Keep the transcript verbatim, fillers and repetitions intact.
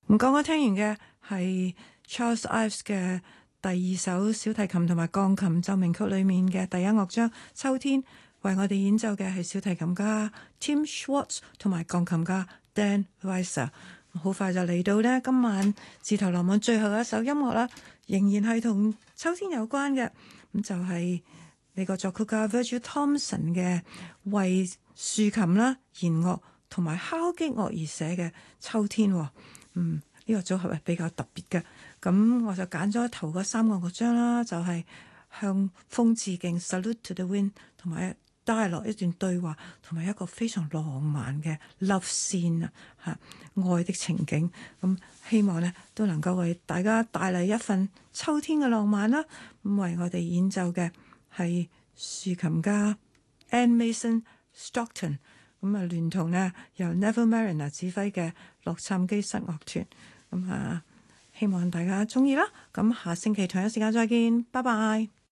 咁剛剛聽完嘅係 Charles Ives 嘅第二首小提琴同埋鋼琴奏鳴曲裏面嘅第一樂章《秋天》，為我哋演奏嘅係小提琴家 Tim Schwartz 同埋鋼琴家 Dan Weiser。好快就嚟到呢今晚自投羅網最後一首音樂啦，仍然係同秋天有關嘅，咁就係美國作曲家 Virgil Thomson 嘅為豎琴啦、弦樂同埋敲擊樂而寫嘅《秋天》。嗯，呢、這個組合係比較特別嘅，咁我就揀咗頭嗰三個樂章啦，就係、是、向風致敬 Salute to the Wind， 同埋 dialogue 一段對話，同埋一個非常浪漫嘅 love scene 啊，嚇愛的情景。咁希望呢都能夠為大家帶嚟一份秋天嘅浪漫啦。咁為我哋演奏嘅係豎琴家 Anne Mason Stockton。咁啊，聯同呢由 Neville Marriner 指揮嘅洛杉磯室樂團，咁啊，希望大家中意啦。咁下星期同一時間再見，拜拜。